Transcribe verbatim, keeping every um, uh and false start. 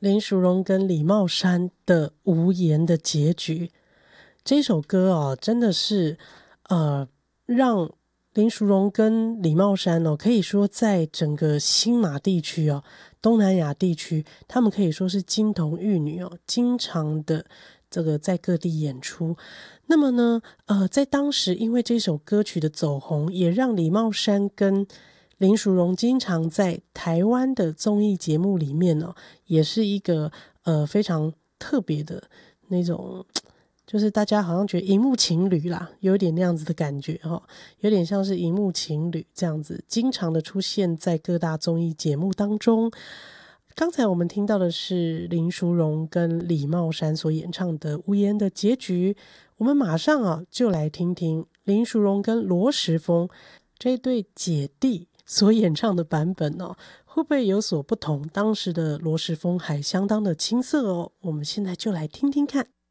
林淑荣跟李茂山的无言的结局。这首歌哦，真的是呃，让林淑荣跟李茂山哦，可以说在整个新马地区哦，东南亚地区，他们可以说是金童玉女哦，经常的这个在各地演出。那么呢，呃，在当时因为这首歌曲的走红，也让李茂山跟林淑荣经常在台湾的综艺节目里面哦，也是一个呃非常特别的那种，就是大家好像觉得荧幕情侣啦，有点那样子的感觉哈、哦，有点像是荧幕情侣这样子，经常的出现在各大综艺节目当中。刚才我们听到的是林淑荣跟李茂山所演唱的《无言的结局》，我们马上啊就来听听林淑荣跟罗时丰这对姐弟所演唱的版本哦，会不会有所不同？当时的罗时丰还相当的青涩哦，我们现在就来听听看。